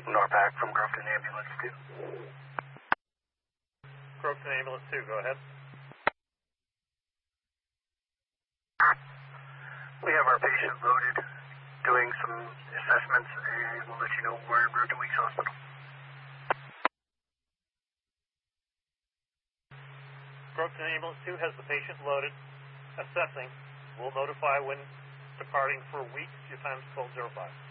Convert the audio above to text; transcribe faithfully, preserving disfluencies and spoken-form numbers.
Norpac from Groveton Ambulance two. Groveton Ambulance two, go ahead. We have our patient loaded, doing some assessments, and we'll let you know we're en route to Weeks Hospital. Groveton Ambulance two has the patient loaded, assessing. We'll notify when departing for Weeks. Your time is twelve oh five.